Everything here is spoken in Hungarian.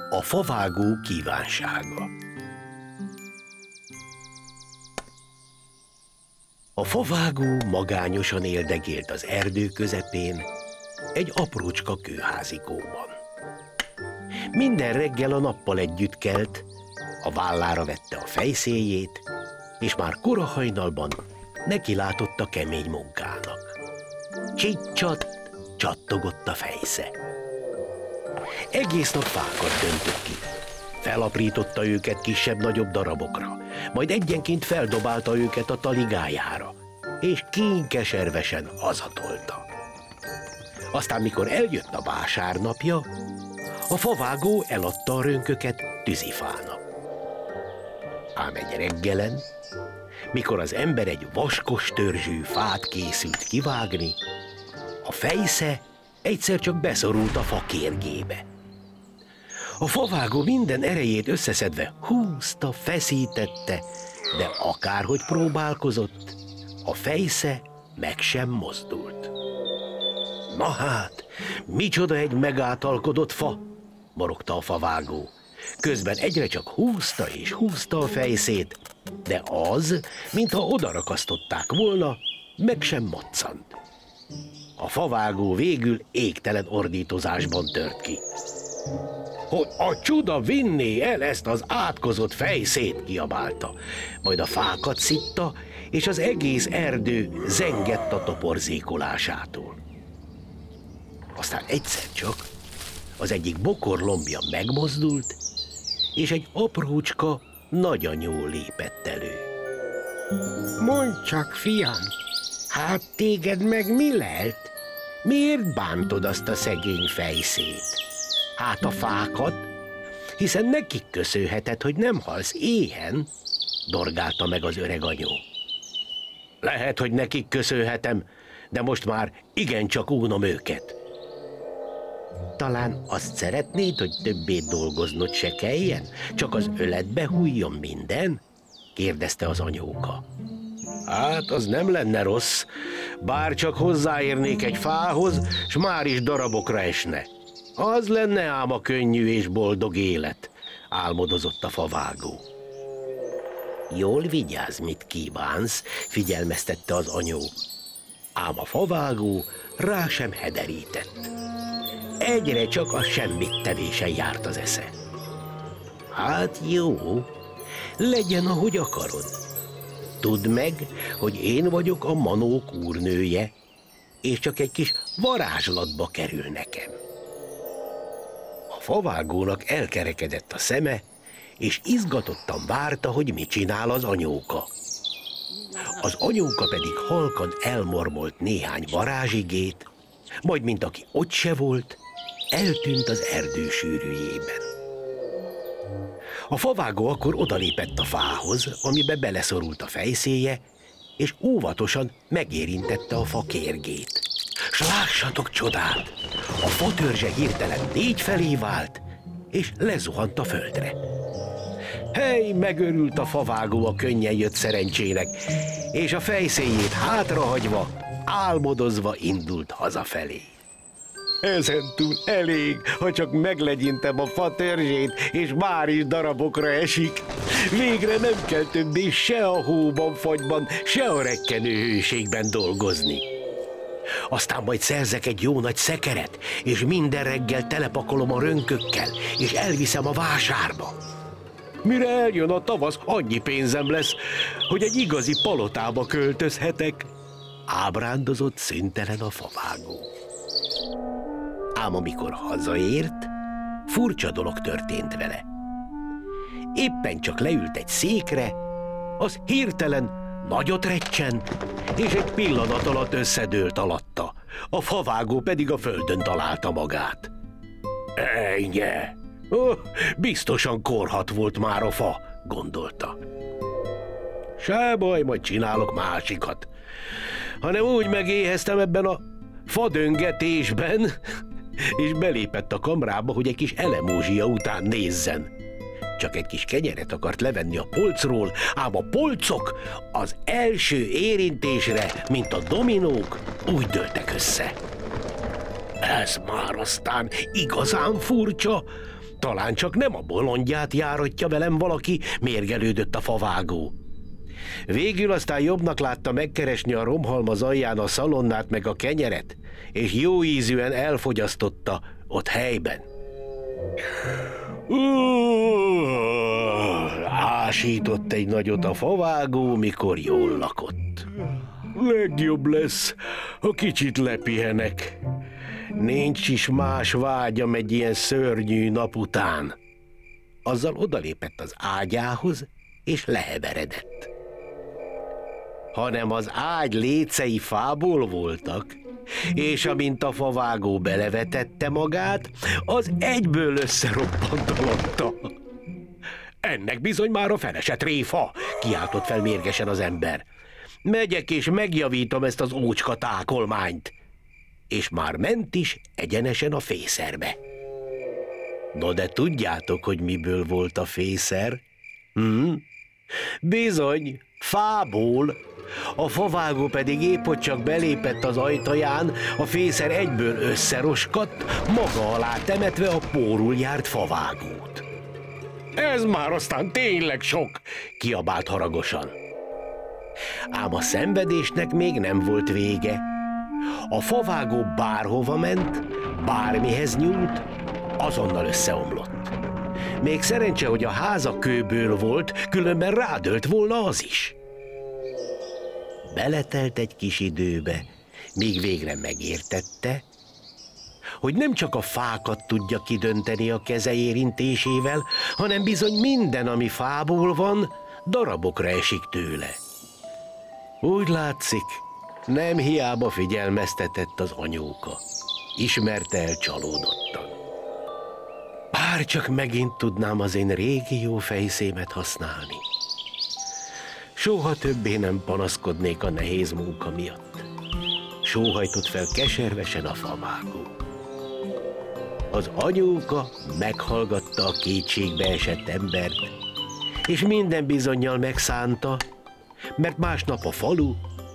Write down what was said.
A favágó kívánsága. A favágó magányosan éldegélt az erdő közepén, egy aprócska kőházikóban. Minden reggel a nappal együtt kelt, a vállára vette a fejszéjét, és már kora hajnalban nekilátott a kemény munkának. Csicsat, csattogott a fejsze. Egész nap fákat döntött ki. Felaprította őket kisebb-nagyobb darabokra, majd egyenként feldobálta őket a taligájára, és kínkeservesen hazatolta. Aztán, mikor eljött a vásárnapja, a favágó eladta a rönköket tűzifának. Ám egy reggelen, mikor az ember egy vaskos törzsű fát készült kivágni, a fejsze egyszer csak beszorult a fa kérgébe. A favágó minden erejét összeszedve húzta, feszítette, de akárhogy próbálkozott, a fejsze meg sem mozdult. Na hát, micsoda egy megátalkodott fa, morogta a favágó. Közben egyre csak húzta és húzta a fejszét, de az, mintha odarakasztották volna, meg sem moccant. A favágó végül égtelen ordítozásban tört ki. Hogy a csuda vinné el ezt az átkozott fejszét, kiabálta. Majd a fákat szitta, és az egész erdő zengett a toporzékolásától. Aztán egyszer csak az egyik bokorlombja megmozdult, és egy aprócska nagyanyó lépett elő. Mondd csak, fiam, hát téged meg mi lelt? Miért bántod azt a szegény fejszét? Hát a fákat? Hiszen nekik köszönheted, hogy nem halsz éhen, dorgálta meg az öreg anyó. Lehet, hogy nekik köszönhetem, de most már igencsak unom őket. Talán azt szeretnéd, hogy többé dolgoznod se kelljen? Csak az öletbe hújjon minden? Kérdezte az anyóka. Hát, az nem lenne rossz, bár csak hozzáérnék egy fához, s már is darabokra esne. Az lenne ám a könnyű és boldog élet, álmodozott a favágó. Jól vigyázz, mit kívánsz, figyelmeztette az anyó. Ám a favágó rá sem hederített. Egyre csak a semmit tevésen járt az esze. Hát jó, legyen, ahogy akarod. Tudd meg, hogy én vagyok a manók úrnője, és csak egy kis varázslatba kerül nekem. A favágónak elkerekedett a szeme, és izgatottan várta, hogy mit csinál az anyóka. Az anyóka pedig halkan elmormolt néhány varázsigét, majd, mint aki ott se volt, eltűnt az erdő sűrűjében. A favágó akkor odalépett a fához, amibe beleszorult a fejszéje, és óvatosan megérintette a fa kérgét. S lássatok csodát! A fatörzse hirtelen 4 felé vált, és lezuhant a földre. Hely, megörült a favágó a könnyen jött szerencsének, és a fejszéjét hátrahagyva, álmodozva indult hazafelé. Ezentúl elég, ha csak meglegyintem a fa törzsét, és már is darabokra esik. Végre nem kell többé se a hóban, fagyban, se a rekkenő hőségben dolgozni. Aztán majd szerzek egy jó nagy szekeret, és minden reggel telepakolom a rönkökkel, és elviszem a vásárba. Mire eljön a tavasz, annyi pénzem lesz, hogy egy igazi palotába költözhetek. Ábrándozott szüntelen a favágó. Ám amikor hazaért, furcsa dolog történt vele. Éppen csak leült egy székre, az hirtelen nagyot recsent, és egy pillanat alatt összedőlt alatta. A favágó pedig a földön találta magát. Ejnye! Biztosan korhat volt már a fa, gondolta. Se baj, majd csinálok másikat. Hanem úgy megéheztem ebben a fadöngetésben, és belépett a kamrába, hogy egy kis elemózsia után nézzen. Csak egy kis kenyeret akart levenni a polcról, ám a polcok az első érintésre, mint a dominók, úgy dőltek össze. Ez már aztán igazán furcsa, Talán csak nem a bolondját járatja velem valaki, mérgelődött a favágó. Végül aztán jobbnak látta megkeresni a romhalmaz alján a szalonnát meg a kenyeret, és jó ízűen elfogyasztotta ott helyben. Ásított egy nagyot a favágó, mikor jól lakott. Legjobb lesz, ha kicsit lepihenek. Nincs is más vágyam egy ilyen szörnyű nap után. Azzal odalépett az ágyához, és leheveredett. Hanem az ágy lécei fából voltak, és amint a favágó belevetette magát, az egyből összeroppant alatta. Ennek bizony már a felese tréfa, kiáltott fel mérgesen az ember. Megyek és megjavítom ezt az ócska tákolmányt. És már ment is egyenesen a fészerbe. No de tudjátok, hogy miből volt a fészer? Bizony, fából. A favágó pedig épp hogy csak belépett az ajtaján, a fészer egyből összeroskadt, maga alá temetve a pórul járt favágót. Ez már aztán tényleg sok, kiabált haragosan. Ám a szenvedésnek még nem volt vége. A favágó bárhova ment, bármihez nyúlt, azonnal összeomlott. Még szerencse, hogy a háza kőből volt, különben rádölt volna az is. Beletelt egy kis időbe, míg végre megértette, hogy nem csak a fákat tudja kidönteni a keze érintésével, hanem bizony minden, ami fából van, darabokra esik tőle. Úgy látszik, nem hiába figyelmeztetett az anyóka. Ismerte el csalódottan. Bár csak megint tudnám az én régi jó fejszémet használni. Soha többé nem panaszkodnék a nehéz munka miatt. Sóhajtott fel keservesen a favágó. Az anyóka meghallgatta a kétségbe esett embert, és minden bizonnyal megszánta, mert másnap a falu